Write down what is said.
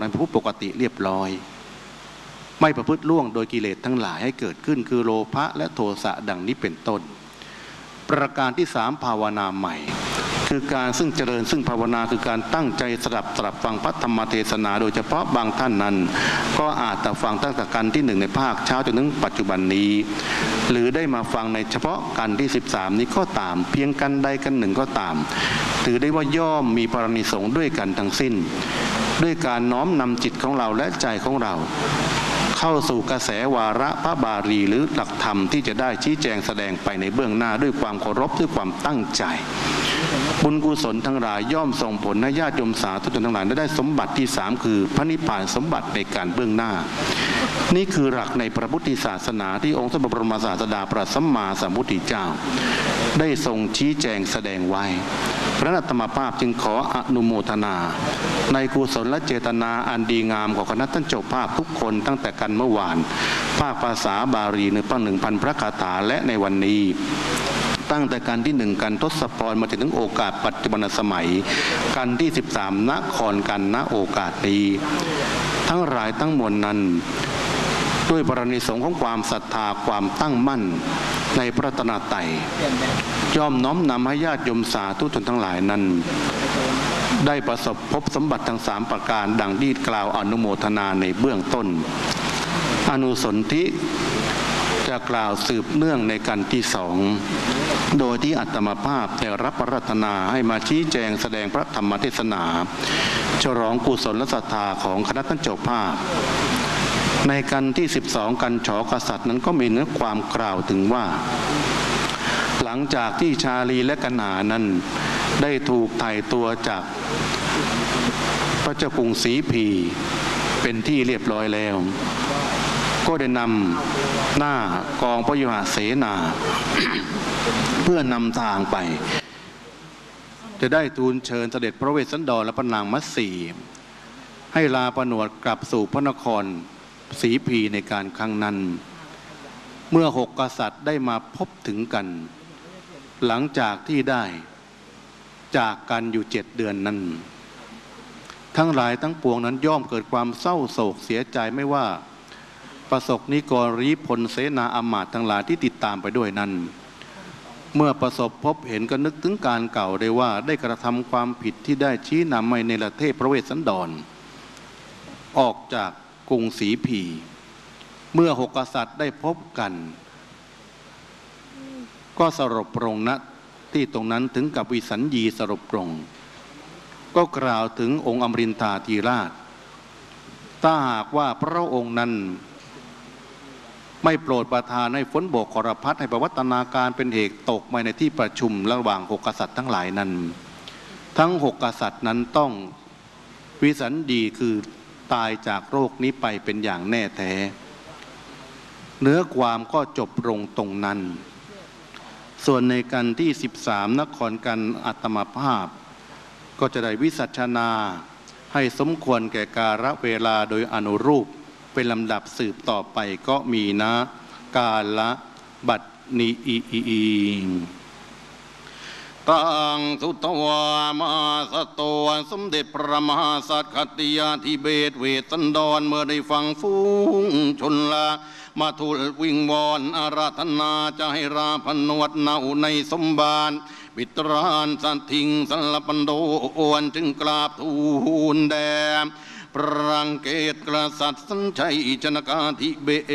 นั้นเป็นผู้ปกติเรียบร้อยไม่ประพฤติล่วงโดยกิเลสทั้งหลายให้เกิดขึ้นคือโลภะและโทสะดังนี้เป็นต้นประการที่3ภาวนาใหม่คือการซึ่งเจริญซึ่งภาวนาคือการตั้งใจสดับฟังพระธรรมเทศนาโดยเฉพาะบางท่านนั้นก็อาจจะฟังตั้งแต่กันที่1ในภาคเช้าจนถึงปัจจุบันนี้หรือได้มาฟังในเฉพาะกันที่13นี้ก็ตามเพียงกันใดกันหนึ่งก็ตามถือได้ว่าย่อมมีปรณิสงส์ด้วยกันทั้งสิ้นด้วยการน้อมนำจิตของเราและใจของเราเข้าสู่กระแสวาระพระบาลีหรือหลักธรรมที่จะได้ชี้แจงแสดงไปในเบื้องหน้าด้วยความเคารพด้วยความตั้งใจบุญกุศลทั้งหลายย่อมส่งผลให้ญาติโยมสาธุชนทั้งหลายได้สมบัติที่3คือพระนิพพานสมบัติในการเบื้องหน้านี่คือหลักในพระพุทธศาสนาที่องค์สมเด็จพระบรมศาสดาพระสัมมาสัมพุทธเจ้าได้ทรงชี้แจงแสดงไว้พระอาตมาภาพจึงขออนุโมทนาในกุศลและเจตนาอันดีงามของคณะท่านเจ้าภาพทุกคนตั้งแต่กันเมื่อวานภาคภาษาบาลี1,000 พระคาถาและในวันนี้ตั้งแต่การที่1กันทศพรมาถึงโอกาสปัจจุบันสมัยกันที่13นครกันณโอกาสนี้ทั้งหลายทั้งมวลนั้นด้วยปรณิสงส์ของความศรัทธาความตั้งมั่นในพระรัตนตรัยย่อมน้อมนำให้ญาติโยมสาธุชนทั้งหลายนั้นได้ประสบพบสมบัติทั้ง3ประการดังที่กล่าวอนุโมทนาในเบื้องต้นอนุสนธิจะกล่าวสืบเนื่องในกันที่2โดยที่อาตมาภาพได้รับพระราชทานให้มาชี้แจงแสดงพระธรรมเทศนาฉลองกุศลและศรัทธาของคณะท่านเจ้าภาพในกันที่12กันฉกษัตริย์นั้นก็มีเนื้อความกล่าวถึงว่าหลังจากที่ชาลีและกันหานั้นได้ถูกไถ่ตัวจากพระเจ้ากรุงศรีพีเป็นที่เรียบร้อยแล้วก็ได้นำหน้ากองพยุหเสนา เพื่อนำทางไปจะได้ทูลเชิญเสด็จพระเวสสันดรและพระนางมัตสีให้ลาผนวดกลับสู่พระนครศรีพีในการครั้งนั้นเมื่อ6 กษัตริย์ได้มาพบถึงกันหลังจากที่ได้จากกันอยู่7 เดือนนั้นทั้งหลายทั้งปวงนั้นย่อมเกิดความเศร้าโศกเสียใจไม่ว่าประสบนิกรรีพลเสนาอมาตย์ทั้งหลายที่ติดตามไปด้วยนั้นเมื่อประสบพบเห็นก็นึกถึงการเก่าได้ว่าได้กระทำความผิดที่ได้ชี้นำให้เนรเทพพระเวสสันดรออกจากกรุงศรีพีเมื่อ6 กษัตริย์ได้พบกันก็สรบปรงณที่ตรงนั้นถึงกับวิสัญญีสรบปรงก็กล่าวถึงองค์อมรินทราธิราชถ้าหากว่าพระองค์นั้นไม่โปรดประทานให้ฝนโบกกรพัดให้ประวัตนาการเป็นเหตุตกมาในที่ประชุมระหว่าง6 กษัตริย์ทั้งหลายนั้นทั้ง6 กษัตริย์นั้นต้องวิสัญญีคือตายจากโรคนี้ไปเป็นอย่างแน่แท้เนื้อความก็จบลงตรงนั้นส่วนในกันที่13นครกันอัตมาภาพก็จะได้วิสัชนาให้สมควรแก่กาลเวลาโดยอนุรูปเป็นลำดับสืบต่อไปก็มีนะกาละบัดนี้ตังสุตวามาสโตสมเด็จพระมหาสัตถ์คัตติยาธิเบศเวสสันดรเมื่อได้ฟังฟูงชนละมาทูลวิงวอนอาราธนาจะให้ราพนวดเนาในสมบานบิตรานสันทิงสัลปันโดอวนจึงกราบทูลแด่พระรังเกตกษัตริย์สัญชัยชนกาธิเบ